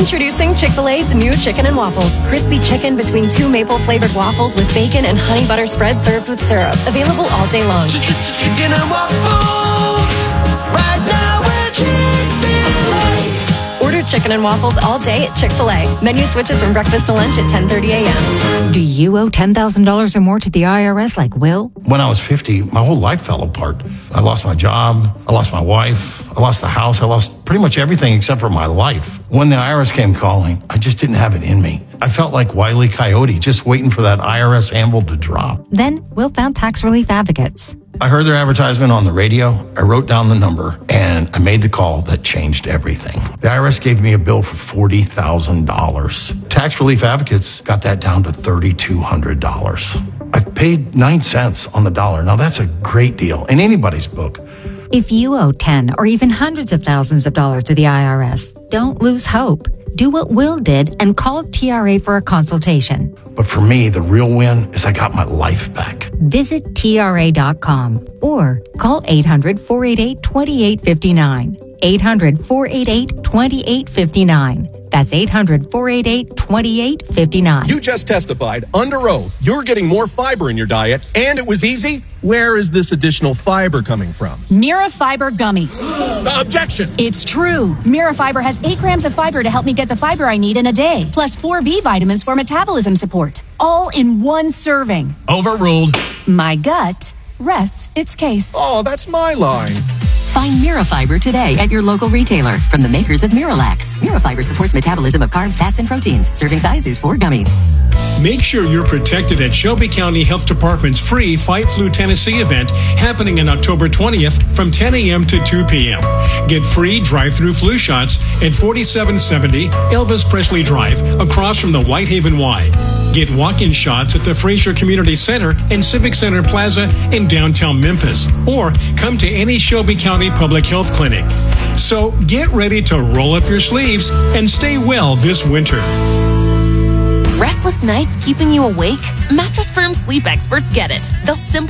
Introducing Chick-fil-A's new Chicken and Waffles. Crispy chicken between 2 maple-flavored waffles with bacon and honey butter spread served with syrup. Available all day long. Chicken and waffles. Right now we're Chick-fil-A. Order Chicken and Waffles all day at Chick-fil-A. Menu switches from breakfast to lunch at 10:30 a.m. Do you owe $10,000 or more to the IRS like Will? When I was 50, my whole life fell apart. I lost my job. I lost my wife. I lost the house. I lost pretty much everything except for my life. When the IRS came calling, I just didn't have it in me. I felt like Wile E. Coyote, just waiting for that IRS anvil to drop. Then Will found Tax Relief Advocates. I heard their advertisement on the radio. I wrote down the number, and I made the call that changed everything. The IRS gave me a bill for $40,000. Tax Relief Advocates got that down to $3,200. I've paid 9 cents on the dollar. Now, that's a great deal in anybody's book. If you owe 10 or even hundreds of thousands of dollars to the IRS, don't lose hope. Do what Will did and call TRA for a consultation. But for me, the real win is I got my life back. Visit TRA.com or call 800-488-2859. 800-488-2859. That's 800-488-2859. You just testified under oath you're getting more fiber in your diet, and it was easy. Where is this additional fiber coming from? Mira Fiber Gummies. Objection! It's true. Mira Fiber has 8 grams of fiber to help me get the fiber I need in a day, plus 4 B vitamins for metabolism support, all in one serving. Overruled. My gut rests its case. Oh, that's my line. Find Mirafiber today at your local retailer from the makers of Miralax. Mirafiber supports metabolism of carbs, fats, and proteins. Serving size is 4 gummies. Make sure you're protected at Shelby County Health Department's free Fight Flu Tennessee event happening on October 20th from 10 a.m. to 2 p.m. Get free drive-through flu shots at 4770 Elvis Presley Drive across from the Whitehaven Y. Get walk-in shots at the Fraser Community Center and Civic Center Plaza in downtown Memphis. Or come to any Shelby County Public Health Clinic. So get ready to roll up your sleeves and stay well this winter. Restless nights keeping you awake? Mattress Firm sleep experts get it. They'll simplify